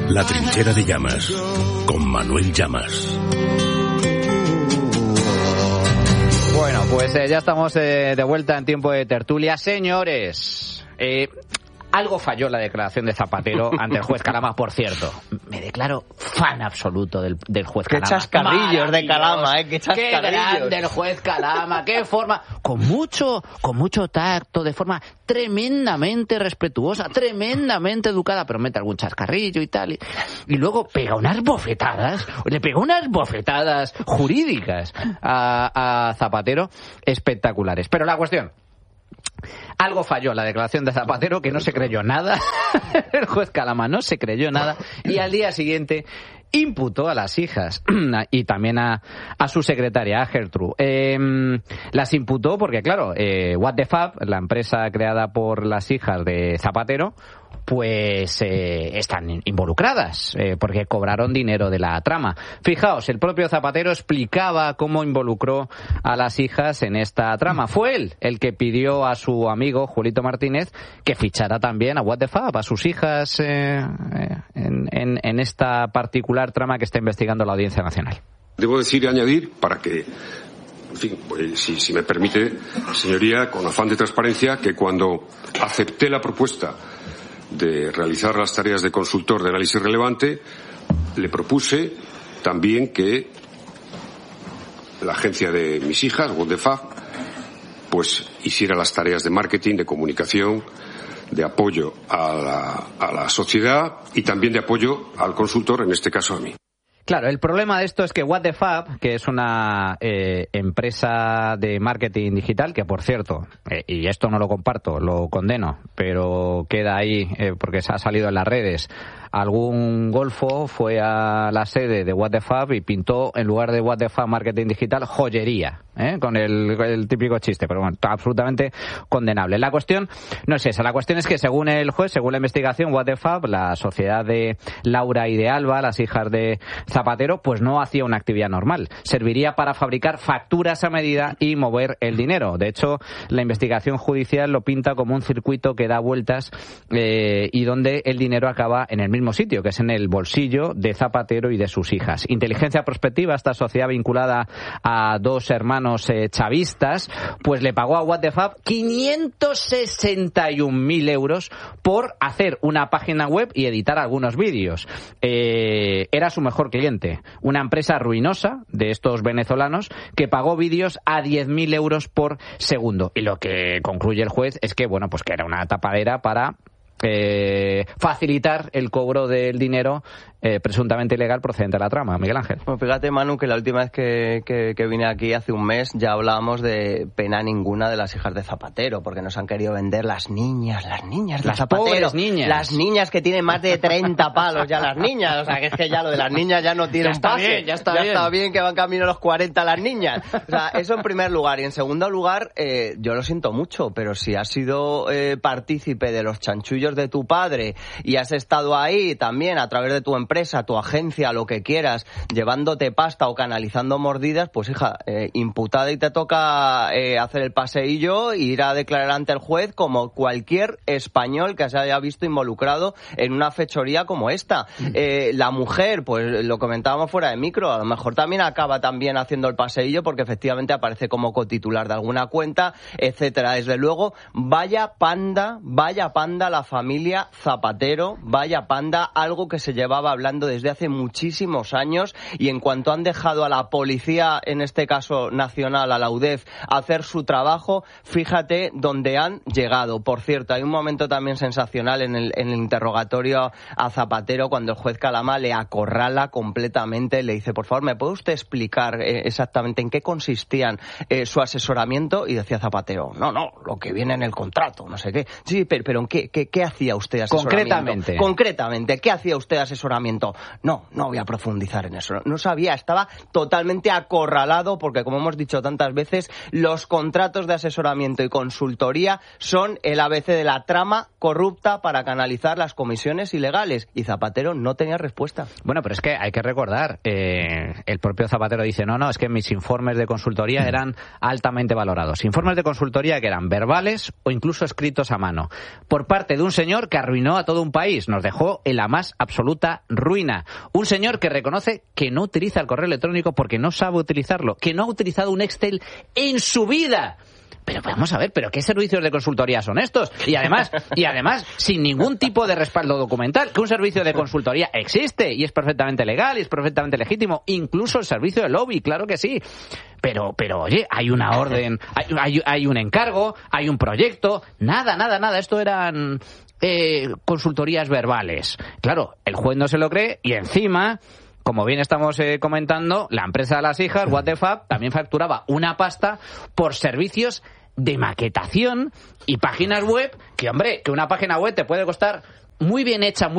La trinchera de Llamas, con Manuel Llamas. Bueno, pues ya estamos de vuelta en tiempo de tertulia. Señores, algo falló la declaración de Zapatero ante el juez Calama, por cierto. Me declaro fan absoluto del juez Calama. Qué chascarrillos de Calama, qué chascarrillos. Qué grande el juez Calama, qué forma, con mucho tacto, de forma tremendamente respetuosa, tremendamente educada, pero mete algún chascarrillo y tal. Y luego pega unas bofetadas, le pegó unas bofetadas jurídicas a Zapatero espectaculares. Pero la cuestión, algo falló la declaración de Zapatero, que no se creyó nada. El juez Calama no se creyó nada y al día siguiente imputó a las hijas y también a su secretaria, a Gertrude. Las imputó porque, claro, What the Fab, la empresa creada por las hijas de Zapatero, pues están involucradas, porque cobraron dinero de la trama. Fijaos, el propio Zapatero explicaba cómo involucró a las hijas en esta trama. Fue él el que pidió a su amigo Julito Martínez que fichara también a What the Fab, a sus hijas, en esta particular trama que está investigando la Audiencia Nacional. Debo decir y añadir, para que, en fin, pues, si me permite, señoría, con afán de transparencia, que cuando acepté la propuesta de realizar las tareas de consultor de análisis relevante, le propuse también que la agencia de mis hijas, What the Fab, pues hiciera las tareas de marketing, de comunicación, de apoyo a la sociedad y también de apoyo al consultor, en este caso a mí. Claro, el problema de esto es que What the Fab, que es una empresa de marketing digital, que por cierto, y esto no lo comparto, lo condeno, pero queda ahí porque se ha salido en las redes, algún golfo fue a la sede de What the Fab y pintó, en lugar de What the Fab Marketing Digital, joyería, con el típico chiste, pero bueno, está absolutamente condenable. La cuestión no es esa, la cuestión es que según el juez, según la investigación, What the Fab, la sociedad de Laura y de Alba, las hijas de Zapatero, pues no hacía una actividad normal. Serviría para fabricar facturas a medida y mover el dinero. De hecho, la investigación judicial lo pinta como un circuito que da vueltas y donde el dinero acaba en el mismo sitio, que es en el bolsillo de Zapatero y de sus hijas. Inteligencia prospectiva, esta sociedad vinculada a dos hermanos chavistas, pues le pagó a What the Fab 561.000 euros por hacer una página web y editar algunos vídeos. Era su mejor cliente, una empresa ruinosa de estos venezolanos que pagó vídeos a 10.000 euros por segundo. Y lo que concluye el juez es que, bueno, pues que era una tapadera para facilitar el cobro del dinero presuntamente ilegal procedente de la trama. Miguel Ángel. Bueno, fíjate, Manu, que la última vez que vine aquí hace un mes ya hablábamos de pena ninguna de las hijas de Zapatero, porque nos han querido vender las niñas de las Zapatero. Pobres niñas. Las niñas que tienen más de 30 palos ya las niñas. O sea, que es que ya lo de las niñas ya no tiene un pase. Ya está bien que van camino a los 40 las niñas. O sea, eso en primer lugar. Y en segundo lugar, yo lo siento mucho, pero si has sido partícipe de los chanchullos de tu padre y has estado ahí también a través de tu empresa, tu agencia, lo que quieras, llevándote pasta o canalizando mordidas, pues hija, imputada y te toca hacer el paseillo e ir a declarar ante el juez como cualquier español que se haya visto involucrado en una fechoría como esta. La mujer, pues lo comentábamos fuera de micro, a lo mejor también acaba también haciendo el paseillo porque efectivamente aparece como cotitular de alguna cuenta, etcétera. Desde luego, vaya panda la familia Zapatero, vaya panda, algo que se llevaba hablando desde hace muchísimos años, y en cuanto han dejado a la policía, en este caso nacional, a la UDEF, hacer su trabajo, fíjate dónde han llegado. Por cierto, hay un momento también sensacional en el interrogatorio a Zapatero cuando el juez Calama le acorrala completamente, le dice, por favor, ¿me puede usted explicar exactamente en qué consistían su asesoramiento? Y decía Zapatero, no, lo que viene en el contrato, no sé qué. Sí, pero ¿en qué hacía usted asesoramiento? Concretamente, ¿qué hacía usted asesoramiento? No voy a profundizar en eso. No sabía, estaba totalmente acorralado porque, como hemos dicho tantas veces, los contratos de asesoramiento y consultoría son el ABC de la trama corrupta para canalizar las comisiones ilegales. Y Zapatero no tenía respuesta. Bueno, pero es que hay que recordar, el propio Zapatero dice, no, es que mis informes de consultoría eran altamente valorados. Informes de consultoría que eran verbales o incluso escritos a mano por parte de un señor que arruinó a todo un país, nos dejó en la más absoluta ruina. Un señor que reconoce que no utiliza el correo electrónico porque no sabe utilizarlo, que no ha utilizado un Excel en su vida. Pero vamos a ver, ¿pero qué servicios de consultoría son estos? Y además, sin ningún tipo de respaldo documental, que un servicio de consultoría existe y es perfectamente legal y es perfectamente legítimo, incluso el servicio de lobby, claro que sí. Pero oye, hay una orden, hay un encargo, hay un proyecto, nada, esto eran consultorías verbales. Claro, el juez no se lo cree y encima, como bien estamos comentando, la empresa de las hijas, What the Fuck, también facturaba una pasta por servicios de maquetación y páginas web, que hombre, que una página web te puede costar muy bien hecha,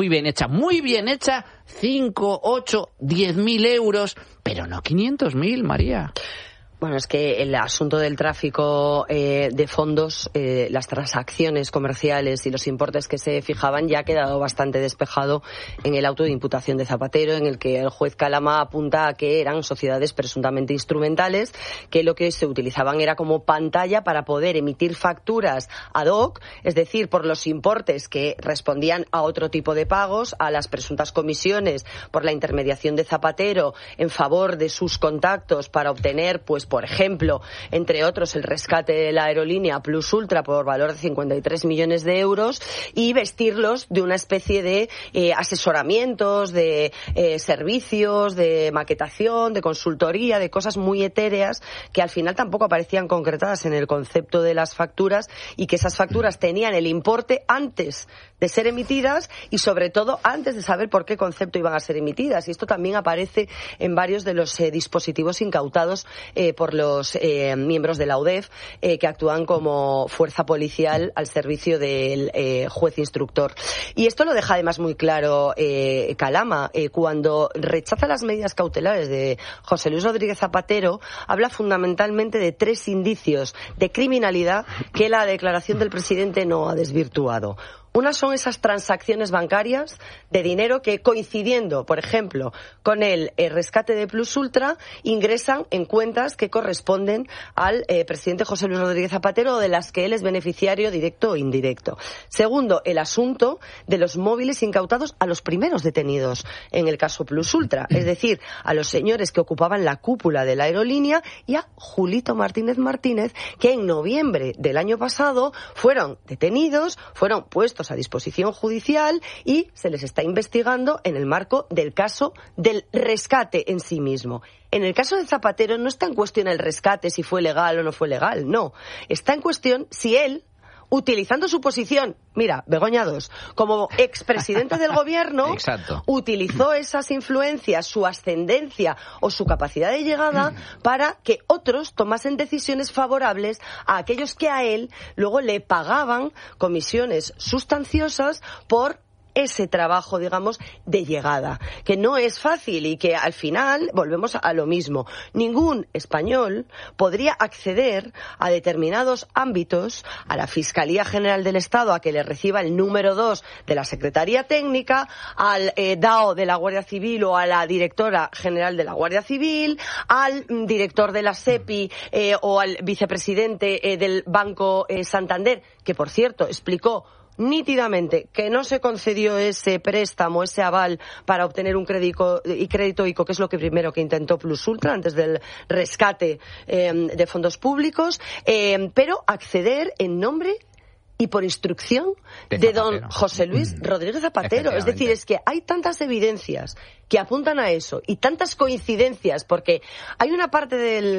5, 8, 10.000 euros, pero no 500.000, María. Bueno, es que el asunto del tráfico de fondos, las transacciones comerciales y los importes que se fijaban ya ha quedado bastante despejado en el auto de imputación de Zapatero, en el que el juez Calama apunta a que eran sociedades presuntamente instrumentales, que lo que se utilizaban era como pantalla para poder emitir facturas ad hoc, es decir, por los importes que respondían a otro tipo de pagos, a las presuntas comisiones por la intermediación de Zapatero en favor de sus contactos para obtener, pues, por ejemplo, entre otros, el rescate de la aerolínea Plus Ultra por valor de 53 millones de euros y vestirlos de una especie de asesoramientos, de servicios, de maquetación, de consultoría, de cosas muy etéreas que al final tampoco aparecían concretadas en el concepto de las facturas y que esas facturas tenían el importe antes de ser emitidas y sobre todo antes de saber por qué concepto iban a ser emitidas. Y esto también aparece en varios de los dispositivos incautados por los miembros de la UDEF que actúan como fuerza policial al servicio del juez instructor. Y esto lo deja además muy claro Calama cuando rechaza las medidas cautelares de José Luis Rodríguez Zapatero. Habla fundamentalmente de 3 indicios de criminalidad que la declaración del presidente no ha desvirtuado. Una son esas transacciones bancarias de dinero que, coincidiendo, por ejemplo, con el rescate de Plus Ultra, ingresan en cuentas que corresponden al presidente José Luis Rodríguez Zapatero o de las que él es beneficiario directo o indirecto. Segundo, el asunto de los móviles incautados a los primeros detenidos en el caso Plus Ultra, es decir, a los señores que ocupaban la cúpula de la aerolínea y a Julito Martínez, que en noviembre del año pasado fueron detenidos, fueron puestos a disposición judicial y se les está investigando en el marco del caso del rescate en sí mismo. En el caso de Zapatero no está en cuestión el rescate, si fue legal o no fue legal, no. Está en cuestión si él, utilizando su posición, mira, Begoña II, como expresidente del gobierno, Exacto, utilizó esas influencias, su ascendencia o su capacidad de llegada para que otros tomasen decisiones favorables a aquellos que a él luego le pagaban comisiones sustanciosas por ese trabajo, digamos, de llegada, que no es fácil y que al final volvemos a lo mismo. Ningún español podría acceder a determinados ámbitos, a la Fiscalía General del Estado, a que le reciba el número 2 de la Secretaría Técnica, al DAO de la Guardia Civil o a la Directora General de la Guardia Civil, al director de la SEPI o al vicepresidente del Banco Santander, que por cierto explicó nítidamente que no se concedió ese préstamo, ese aval para obtener un crédito ICO, que es lo que primero que intentó Plus Ultra antes del rescate de fondos públicos, pero acceder en nombre y por instrucción de don José Luis Rodríguez Zapatero. Es decir, es que hay tantas evidencias que apuntan a eso y tantas coincidencias, porque hay una parte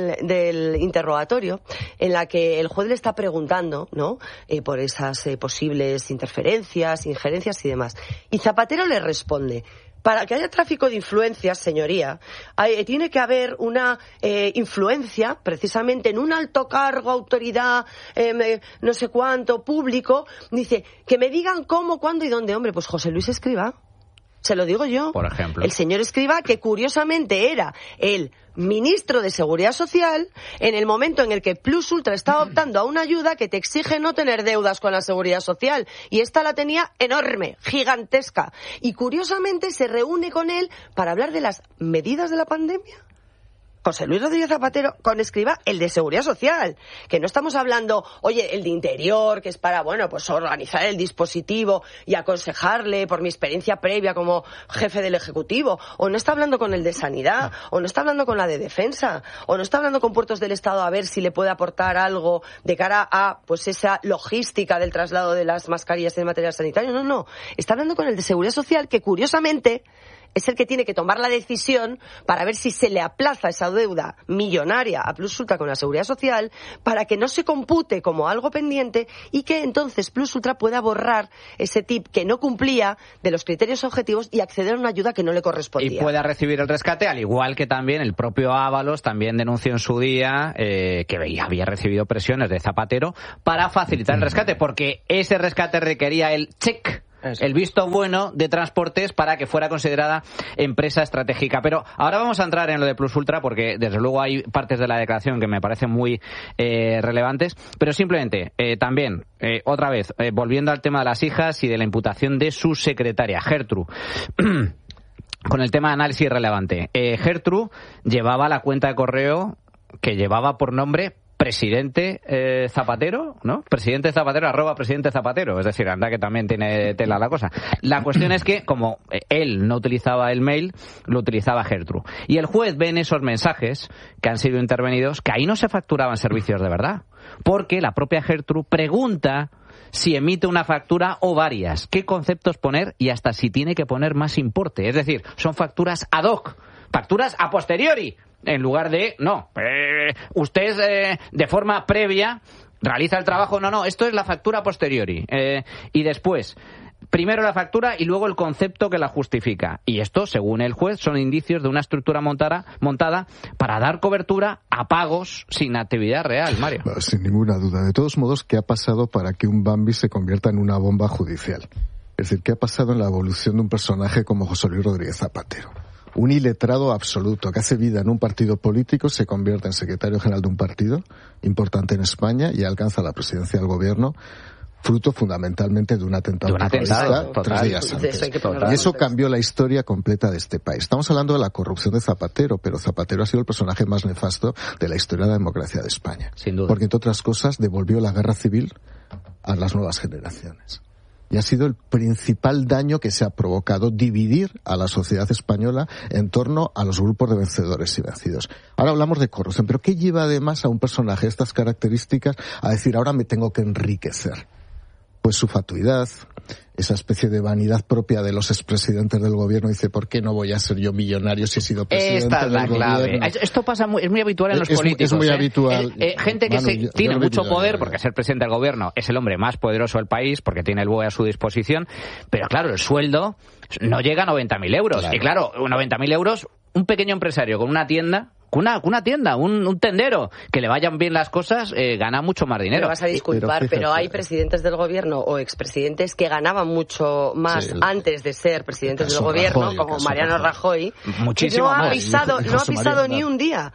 del interrogatorio en la que el juez le está preguntando, ¿no?, por esas posibles interferencias, injerencias y demás. Y Zapatero le responde: para que haya tráfico de influencias, señoría, tiene que haber una influencia precisamente en un alto cargo, autoridad, no sé cuánto, público. Dice, que me digan cómo, cuándo y dónde. Hombre, pues José Luis Escrivá, se lo digo yo. Por ejemplo. El señor Escrivá, que curiosamente era el ministro de Seguridad Social en el momento en el que Plus Ultra estaba optando a una ayuda que te exige no tener deudas con la Seguridad Social, y esta la tenía enorme, gigantesca, y curiosamente se reúne con él para hablar de las medidas de la pandemia. José Luis Rodríguez Zapatero con Escrivá el de Seguridad Social, que no estamos hablando, oye, el de Interior, que es para, bueno, pues organizar el dispositivo y aconsejarle por mi experiencia previa como jefe del Ejecutivo, o no está hablando con el de Sanidad, o no está hablando con la de Defensa, o no está hablando con Puertos del Estado a ver si le puede aportar algo de cara a, pues, esa logística del traslado de las mascarillas y el material sanitario. No, está hablando con el de Seguridad Social, que curiosamente es el que tiene que tomar la decisión para ver si se le aplaza esa deuda millonaria a Plus Ultra con la Seguridad Social para que no se compute como algo pendiente y que entonces Plus Ultra pueda borrar ese tip que no cumplía de los criterios objetivos y acceder a una ayuda que no le correspondía. Y pueda recibir el rescate, al igual que también el propio Ábalos también denunció en su día que había recibido presiones de Zapatero para facilitar el rescate, porque ese rescate requería el check. Eso. El visto bueno de Transportes para que fuera considerada empresa estratégica. Pero ahora vamos a entrar en lo de Plus Ultra porque desde luego hay partes de la declaración que me parecen muy relevantes. Pero simplemente, también, otra vez, volviendo al tema de las hijas y de la imputación de su secretaria, Gertrude. Con el tema de análisis relevante. Gertrude llevaba la cuenta de correo que llevaba por nombre Presidente Zapatero, ¿no? Presidente Zapatero, @Presidente Zapatero. Es decir, anda que también tiene tela la cosa. La cuestión es que, como él no utilizaba el mail, lo utilizaba Gertrude. Y el juez ve en esos mensajes que han sido intervenidos que ahí no se facturaban servicios de verdad. Porque la propia Gertrude pregunta si emite una factura o varias, qué conceptos poner y hasta si tiene que poner más importe. Es decir, son facturas ad hoc, facturas a posteriori. En lugar de, usted de forma previa realiza el trabajo. No, esto es la factura posteriori. Y después, primero la factura y luego el concepto que la justifica. Y esto, según el juez, son indicios de una estructura montada para dar cobertura a pagos sin actividad real, Mario. Sin ninguna duda. De todos modos, ¿qué ha pasado para que un Bambi se convierta en una bomba judicial? Es decir, ¿qué ha pasado en la evolución de un personaje como José Luis Rodríguez Zapatero? Un iletrado absoluto que hace vida en un partido político, se convierte en secretario general de un partido importante en España y alcanza la presidencia del gobierno, fruto fundamentalmente de un atentado terrorista 3 días antes. Y eso cambió la historia completa de este país. Estamos hablando de la corrupción de Zapatero, pero Zapatero ha sido el personaje más nefasto de la historia de la democracia de España. Sin duda. Porque, entre otras cosas, devolvió la guerra civil a las nuevas generaciones. Y ha sido el principal daño que se ha provocado, dividir a la sociedad española en torno a los grupos de vencedores y vencidos. Ahora hablamos de corrupción, pero ¿qué lleva además a un personaje de estas características a decir ahora me tengo que enriquecer? Pues su fatuidad, esa especie de vanidad propia de los expresidentes del gobierno. Dice, ¿por qué no voy a ser yo millonario si he sido presidente Esta es la del clave. gobierno? Esto pasa es muy habitual en los políticos. Es muy habitual. Gente que tiene mucho poder, porque ser presidente del gobierno es el hombre más poderoso del país, porque tiene el BOE a su disposición, pero claro, el sueldo no llega a 90.000 euros. Claro. Y claro, 90.000 euros, un pequeño empresario con una tienda... Una tienda, un tendero, que le vayan bien las cosas, gana mucho más dinero. Me vas a disculpar, pero hay presidentes del gobierno o expresidentes que ganaban mucho más antes de ser presidentes del gobierno, Rajoy, como Mariano Rajoy, muchísimo que no ha más. pisado ni un día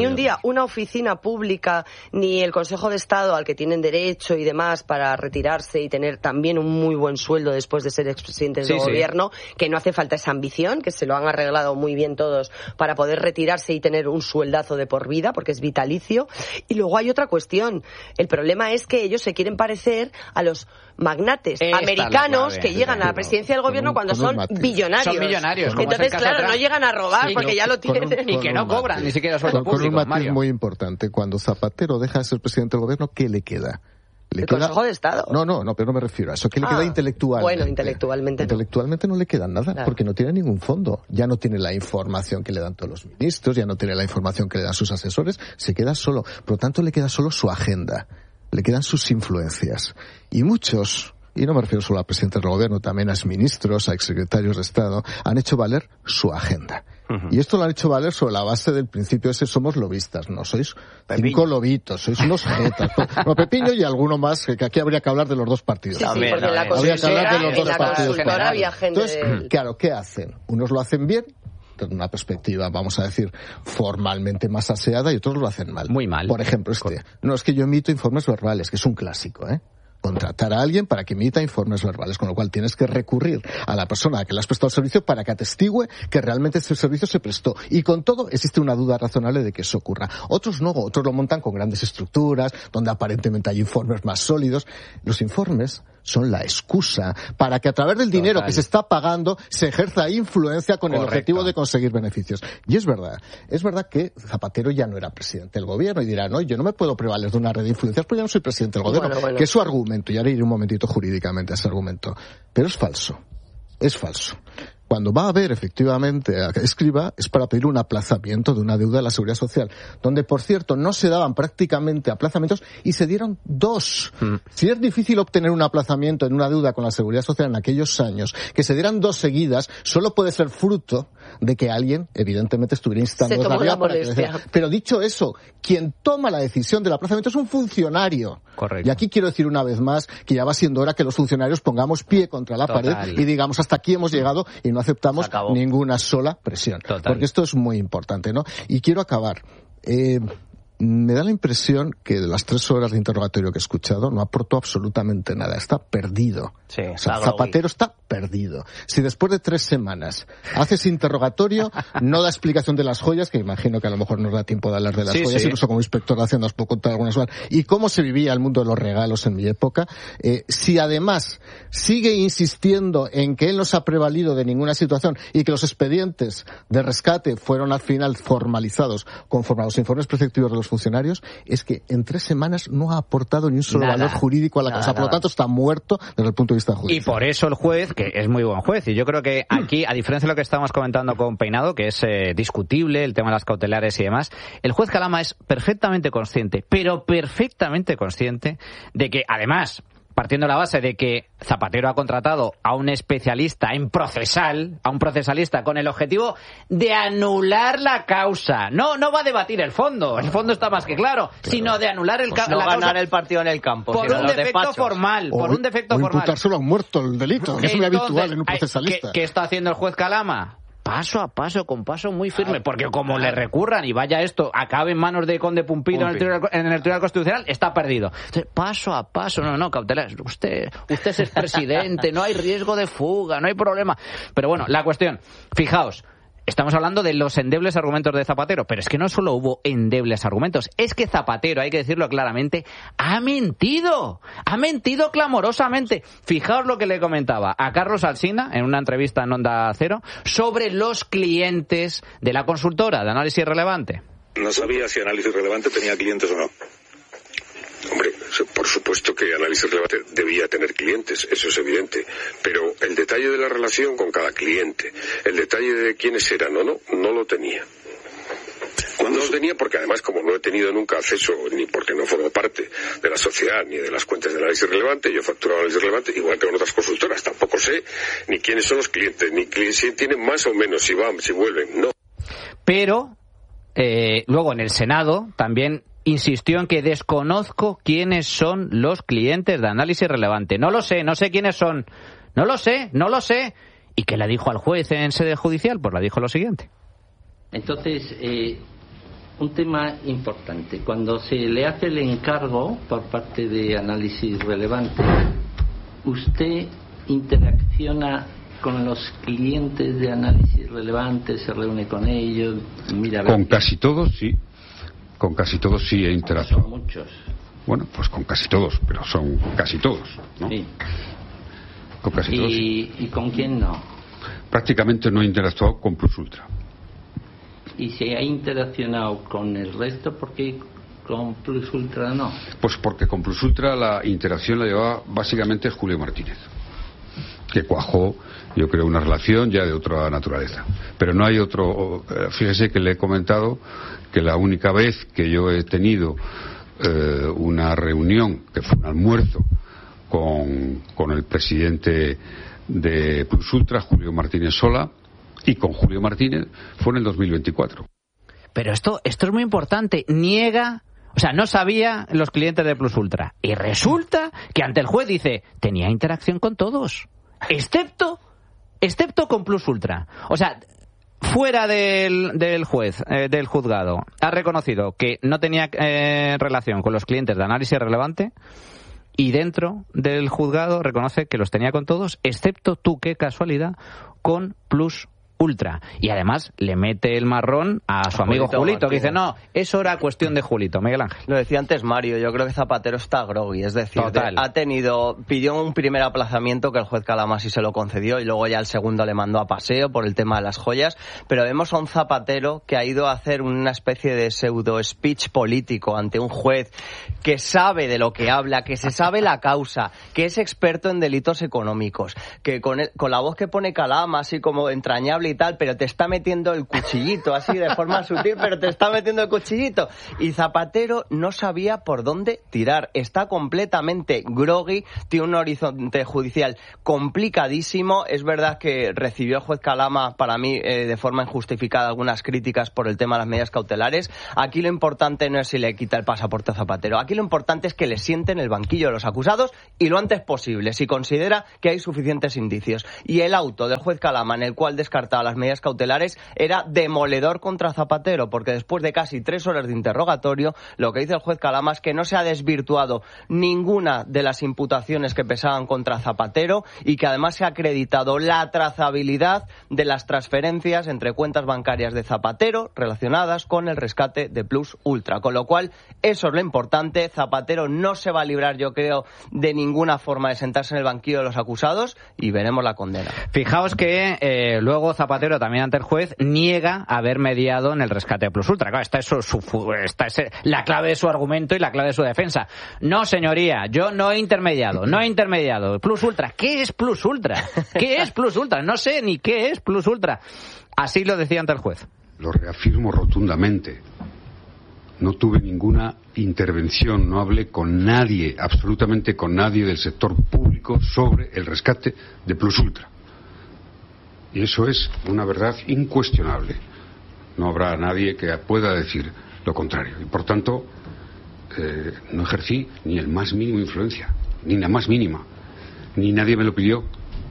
una oficina pública, ni el Consejo de Estado al que tienen derecho y demás para retirarse y tener también un muy buen sueldo después de ser expresidentes del gobierno, que no hace falta esa ambición, que se lo han arreglado muy bien todos para poder retirarse y tener un sueldazo de por vida, porque es vitalicio. Y luego hay otra cuestión. El problema es que ellos se quieren parecer a los magnates americanos que llegan a la presidencia del gobierno cuando son billonarios. Son millonarios. Entonces, claro, no llegan a robar porque ya lo tienen. Y que no cobran ni siquiera sueldo público. Con un matiz muy importante. Cuando Zapatero deja de ser presidente del gobierno, ¿qué le queda? ¿El Consejo de Estado? No, pero no me refiero a eso. ¿Qué le queda intelectualmente? Bueno, intelectualmente no. Intelectualmente no le queda nada, claro, porque no tiene ningún fondo. Ya no tiene la información que le dan todos los ministros, ya no tiene la información que le dan sus asesores, se queda solo. Por lo tanto, le queda solo su agenda, le quedan sus influencias. Y muchos, y no me refiero solo a presidentes del gobierno, también a exministros, a exsecretarios de Estado, han hecho valer su agenda. Y esto lo han hecho valer sobre la base del principio ese, somos lobistas, no sois Pepiño. 5 lobitos, sois unos jetas. No, Pepiño y alguno más, que aquí habría que hablar de los dos partidos. Sí, porque en la consultora había gente. Entonces, claro, ¿qué hacen? Unos lo hacen bien, desde una perspectiva, vamos a decir, formalmente más aseada, y otros lo hacen mal. Muy mal. Por ejemplo, no es que yo emito informes verbales, que es un clásico, ¿eh? contratar a alguien para que emita informes verbales, con lo cual tienes que recurrir a la persona a que le has prestado el servicio para que atestigue que realmente ese servicio se prestó. Y con todo existe una duda razonable de que eso ocurra. Otros no, otros lo montan con grandes estructuras, donde aparentemente hay informes más sólidos. Los informes son la excusa para que a través del dinero que se está pagando se ejerza influencia con el objetivo de conseguir beneficios. Y es verdad que Zapatero ya no era presidente del gobierno y dirá, no, yo no me puedo prevaler de una red de influencias porque ya no soy presidente del gobierno, bueno. Que es su argumento, y ahora iré un momentito jurídicamente a ese argumento. Pero es falso. Cuando va a haber efectivamente a Escrivá es para pedir un aplazamiento de una deuda de la Seguridad Social, donde por cierto no se daban prácticamente aplazamientos y se dieron 2. Si es difícil obtener un aplazamiento en una deuda con la Seguridad Social en aquellos años, que se dieran 2 seguidas, solo puede ser fruto de que alguien evidentemente estuviera instando de arriba para que decía. Pero dicho eso, quien toma la decisión del aplazamiento es un funcionario. Correcto. Y aquí quiero decir una vez más que ya va siendo hora que los funcionarios pongamos pie contra la pared y digamos hasta aquí hemos llegado y no aceptamos ninguna sola presión. Porque esto es muy importante, ¿no? Y quiero acabar. Me da la impresión que de las 3 horas de interrogatorio que he escuchado no aportó absolutamente nada. Está perdido. Sí, o sea, Zapatero está perdido. Si después de 3 semanas haces interrogatorio, no da explicación de las joyas, que imagino que a lo mejor no da tiempo de hablar de las joyas, incluso como inspector de Hacienda os puedo contar algunas cosas, y cómo se vivía el mundo de los regalos en mi época. Si además sigue insistiendo en que él no se ha prevalido de ninguna situación y que los expedientes de rescate fueron al final formalizados conforme a los informes preceptivos de los funcionarios, es que en 3 semanas no ha aportado ni un solo valor jurídico a la causa. Por lo tanto, está muerto desde el punto de vista judicial. Y por eso el juez, que es muy buen juez, y yo creo que aquí, a diferencia de lo que estamos comentando con Peinado, que es discutible el tema de las cautelares y demás, el juez Calama es perfectamente consciente, pero perfectamente consciente de que, además, partiendo de la base de que Zapatero ha contratado a un especialista en procesal, a un procesalista, con el objetivo de anular la causa. No va a debatir el fondo está más que claro, sino de anular la causa. No ganar el partido en el campo, por un defecto formal. O imputárselo a un muerto el delito, que es muy habitual en un procesalista. ¿Qué está haciendo el juez Calama? Paso a paso, con paso muy firme, porque como le recurran y vaya esto, acabe en manos de Conde Pumpido en el Tribunal Constitucional, está perdido. Entonces, paso a paso, no, cautelar. Usted es presidente, no hay riesgo de fuga, no hay problema. Pero bueno, la cuestión, fijaos, estamos hablando de los endebles argumentos de Zapatero, pero es que no solo hubo endebles argumentos, es que Zapatero, hay que decirlo claramente, ha mentido clamorosamente. Fijaos lo que le comentaba a Carlos Alsina en una entrevista en Onda Cero sobre los clientes de la consultora de Análisis Relevante. No sabía si Análisis Relevante tenía clientes o no. Hombre, por supuesto que Análisis Relevante debía tener clientes, eso es evidente, pero el detalle de la relación con cada cliente, el detalle de quiénes eran o no lo tenía. No lo tenía porque además, como no he tenido nunca acceso, ni porque no formo parte de la sociedad ni de las cuentas de Análisis Relevante, yo facturo Análisis Relevante igual que con otras consultoras, tampoco sé ni quiénes son los clientes, ni si tienen más o menos, si van, si vuelven, no. Pero luego en el Senado también insistió en que desconozco quiénes son los clientes de Análisis Relevante. No sé quiénes son. No lo sé. ¿Y qué le dijo al juez en sede judicial? Pues le dijo lo siguiente. Entonces, un tema importante. Cuando se le hace el encargo por parte de Análisis Relevante, ¿usted interacciona con los clientes de Análisis Relevante? ¿Se reúne con ellos? Mira, con casi todos, sí. Con casi todos sí he interactuado. Son muchos. Bueno, pues con casi todos, pero son casi todos, ¿no? Sí. Con casi todos. ¿Y con quién no? Prácticamente no he interactuado con Plus Ultra. ¿Y se ha interaccionado con el resto? ¿Por qué con Plus Ultra no? Pues porque con Plus Ultra la interacción la llevaba básicamente Julio Martínez, que cuajó, yo creo, una relación ya de otra naturaleza. Pero no hay otro. Fíjese que le he comentado que la única vez que yo he tenido una reunión, que fue un almuerzo con el presidente de Plus Ultra, Julio Martínez Sola, y con Julio Martínez, fue en el 2024. Pero esto es muy importante. Niega, o sea, no sabía los clientes de Plus Ultra. Y resulta que ante el juez dice, tenía interacción con todos, excepto con Plus Ultra. O sea, fuera del juez, del juzgado, ha reconocido que no tenía relación con los clientes de Análisis Relevante y dentro del juzgado reconoce que los tenía con todos, excepto tú, qué casualidad, con Plus Ultra. Y además le mete el marrón a su amigo Julito, que dice, no, eso era cuestión de Julito. Miguel Ángel. Lo decía antes Mario, yo creo que Zapatero está groggy, es decir, pidió un primer aplazamiento que el juez Calama sí se lo concedió y luego ya el segundo le mandó a paseo por el tema de las joyas, pero vemos a un Zapatero que ha ido a hacer una especie de pseudo speech político ante un juez que sabe de lo que habla, que se sabe la causa, que es experto en delitos económicos, que con la voz que pone Calama, así como entrañable y tal, pero te está metiendo el cuchillito, así de forma sutil, pero te está metiendo el cuchillito. Y Zapatero no sabía por dónde tirar. Está completamente groggy, tiene un horizonte judicial complicadísimo. Es verdad que recibió el juez Calama, para mí, de forma injustificada, algunas críticas por el tema de las medidas cautelares. Aquí lo importante no es si le quita el pasaporte a Zapatero. Aquí lo importante es que le siente en el banquillo de los acusados y lo antes posible, si considera que hay suficientes indicios. Y el auto del juez Calama, en el cual descartaba las medidas cautelares, era demoledor contra Zapatero, porque después de casi 3 horas de interrogatorio, lo que dice el juez Calama es que no se ha desvirtuado ninguna de las imputaciones que pesaban contra Zapatero y que además se ha acreditado la trazabilidad de las transferencias entre cuentas bancarias de Zapatero relacionadas con el rescate de Plus Ultra. Con lo cual, eso es lo importante. Zapatero no se va a librar, yo creo, de ninguna forma de sentarse en el banquillo de los acusados y veremos la condena. Fijaos que luego Zapatero también ante el juez niega haber mediado en el rescate de Plus Ultra. Claro, esta es la clave de su argumento y la clave de su defensa. No, señoría, yo no he intermediado. Plus Ultra, ¿qué es Plus Ultra? ¿Qué es Plus Ultra? No sé ni qué es Plus Ultra. Así lo decía ante el juez. Lo reafirmo rotundamente. No tuve ninguna intervención, no hablé con nadie, absolutamente con nadie del sector público sobre el rescate de Plus Ultra. Y eso es una verdad incuestionable. No habrá nadie que pueda decir lo contrario. Y por tanto, no ejercí ni el más mínimo influencia, ni la más mínima. Ni nadie me lo pidió.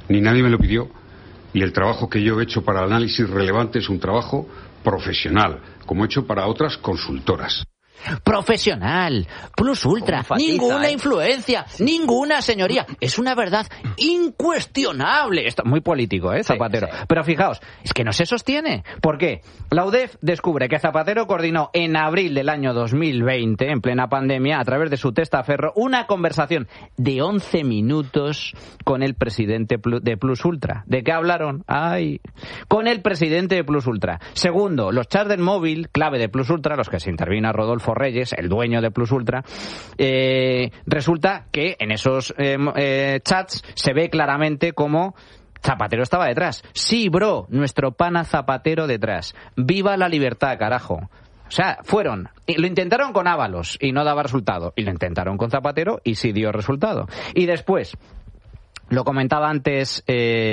Y el trabajo que yo he hecho para Análisis Relevante es un trabajo profesional, como he hecho para otras consultoras. Profesional, Plus Ultra, ninguna influencia, ninguna, señoría. Es una verdad incuestionable. Esto muy político, Zapatero. Sí. Pero fijaos, es que no se sostiene. ¿Por qué? La UDEF descubre que Zapatero coordinó en abril del año 2020, en plena pandemia, a través de su testaferro, una conversación de 11 minutos con el presidente de Plus Ultra. ¿De qué hablaron? Con el presidente de Plus Ultra. Segundo, los chats del móvil, clave de Plus Ultra, los que se intervino Rodolfo Reyes, el dueño de Plus Ultra, resulta que en esos chats se ve claramente cómo Zapatero estaba detrás. Sí, bro, nuestro pana Zapatero detrás. ¡Viva la libertad, carajo! O sea, lo intentaron con Ábalos y no daba resultado. Y lo intentaron con Zapatero y sí dio resultado. Y después, lo comentaba antes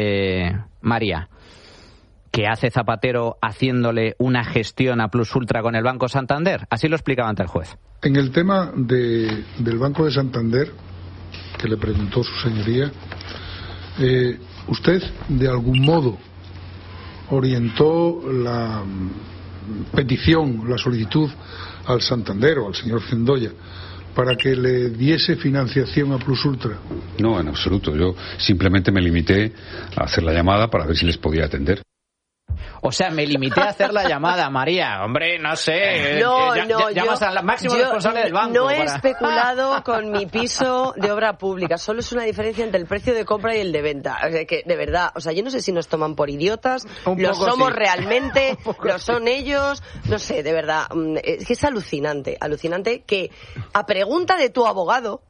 María, que hace Zapatero haciéndole una gestión a Plus Ultra con el Banco Santander. Así lo explicaba ante el juez. En el tema del Banco de Santander, que le preguntó su señoría, ¿usted de algún modo orientó la petición, la solicitud al Santander o al señor Cendoya para que le diese financiación a Plus Ultra? No, en absoluto. Yo simplemente me limité a hacer la llamada para ver si les podía atender. O sea, me limité a hacer la llamada, María. Hombre, no sé. Llamas al máximo responsable del banco. No he especulado con mi piso de obra pública. Solo es una diferencia entre el precio de compra y el de venta. O sea, que, de verdad, yo no sé si nos toman por idiotas. Lo somos sí. Realmente. Lo son ellos. No sé, de verdad. Es que es alucinante. Alucinante que a pregunta de tu abogado,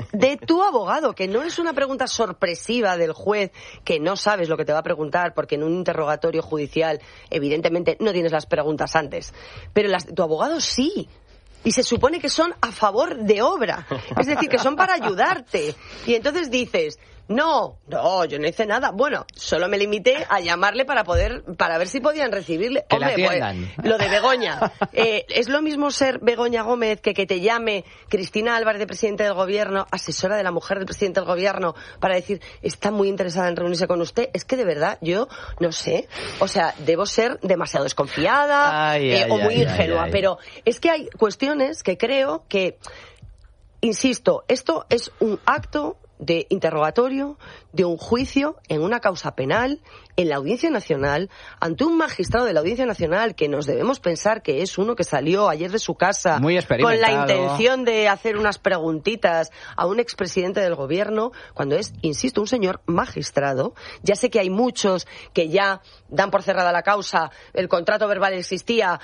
que no es una pregunta sorpresiva del juez, que no sabes lo que te va a preguntar, porque en un interrogatorio judicial evidentemente no tienes las preguntas antes, pero las de tu abogado sí, y se supone que son a favor de obra, es decir, que son para ayudarte, y entonces dices, no, yo no hice nada. Bueno, solo me limité a llamarle para ver si podían recibirle. Que hombre, pues, lo de Begoña. Es lo mismo ser Begoña Gómez que te llame Cristina Álvarez, de presidente del gobierno, asesora de la mujer del presidente del gobierno, para decir, está muy interesada en reunirse con usted. Es que de verdad, yo no sé. O sea, debo ser demasiado desconfiada o muy ingenua. Pero es que hay cuestiones que creo que insisto, esto es un acto de interrogatorio, de un juicio en una causa penal en la Audiencia Nacional, ante un magistrado de la Audiencia Nacional que nos debemos pensar que es uno que salió ayer de su casa con la intención de hacer unas preguntitas a un expresidente del gobierno, cuando es, insisto, un señor magistrado. Ya sé que hay muchos que ya dan por cerrada la causa, el contrato verbal existía,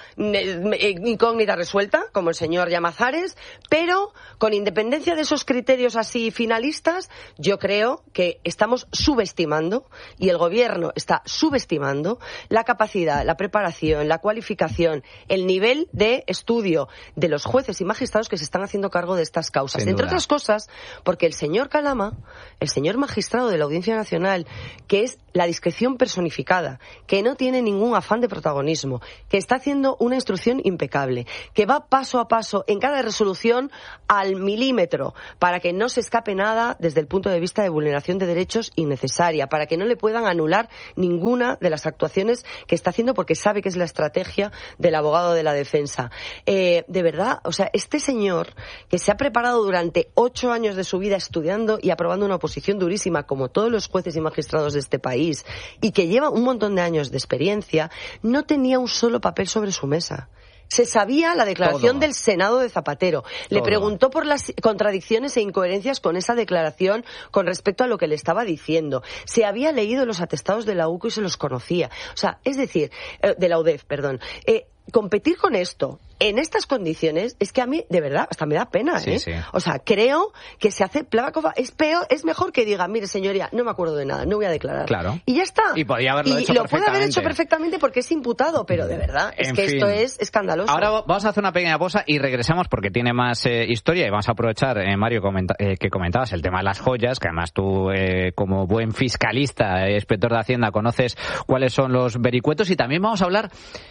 incógnita resuelta, como el señor Llamazares, pero con independencia de esos criterios así finalistas, yo creo que estamos subestimando, y el gobierno está subestimando, la capacidad, la preparación, la cualificación, el nivel de estudio de los jueces y magistrados que se están haciendo cargo de estas causas. Entre otras cosas, porque el señor Calama, el señor magistrado de la Audiencia Nacional, que es la discreción personificada, que no tiene ningún afán de protagonismo, que está haciendo una instrucción impecable, que va paso a paso en cada resolución al milímetro para que no se escape nada desde el punto de vista de vulneración de derechos innecesaria, para que no le puedan anular ninguna de las actuaciones que está haciendo, porque sabe que es la estrategia del abogado de la defensa. De verdad, o sea, este señor que se ha preparado durante 8 años de su vida estudiando y aprobando una oposición durísima, como todos los jueces y magistrados de este país, y que lleva un montón de años de experiencia, no tenía un solo papel sobre su mesa. Se sabía la declaración del Senado de Zapatero. Le preguntó por las contradicciones e incoherencias con esa declaración con respecto a lo que le estaba diciendo. Se había leído los atestados de la UCO y se los conocía. O sea, es decir, de la UDEF, perdón. Competir con esto en estas condiciones es que a mí, de verdad, hasta me da pena, ¿eh? Sí. O sea, creo que se hace Plavakova, es peor, es mejor que diga, mire, señoría, no me acuerdo de nada, no voy a declarar. Claro. Y ya está. Y podía haberlo hecho perfectamente. Lo puede haber hecho perfectamente porque es imputado, pero de verdad, es que esto es escandaloso. Ahora vamos a hacer una pequeña pausa y regresamos porque tiene más historia, y vamos a aprovechar, Mario, que comentabas el tema de las joyas, que además tú, como buen fiscalista, inspector de Hacienda, conoces cuáles son los vericuetos, y también vamos a hablar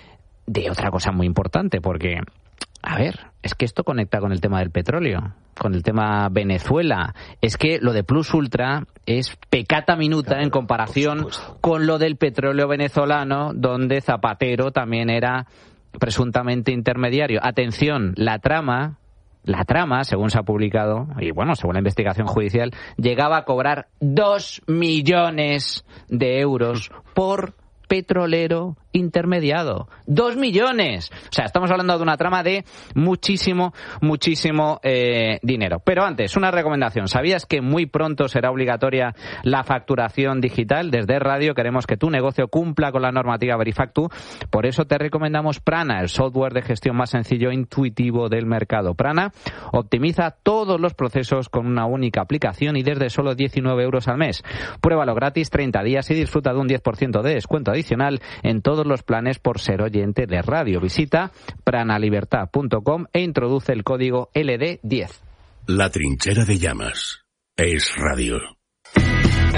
de otra cosa muy importante, porque, a ver, es que esto conecta con el tema del petróleo, con el tema Venezuela. Es que lo de Plus Ultra es peccata minuta en comparación con lo del petróleo venezolano, donde Zapatero también era presuntamente intermediario. Atención, la trama, según se ha publicado, y bueno, según la investigación judicial, llegaba a cobrar 2 millones de euros por petrolero intermediado. 2 millones. O sea, estamos hablando de una trama de muchísimo dinero. Pero antes, una recomendación. ¿Sabías que muy pronto será obligatoria la facturación digital? Desde Radio queremos que tu negocio cumpla con la normativa Verifactu. Por eso te recomendamos Prana, el software de gestión más sencillo e intuitivo del mercado. Prana optimiza todos los procesos con una única aplicación y desde solo 19 euros al mes. Pruébalo gratis 30 días y disfruta de un 10% de descuento adicional en todos los planes por ser oyente de Radio. Visita pranalibertad.com e introduce el código LD10. La trinchera de llamas es radio.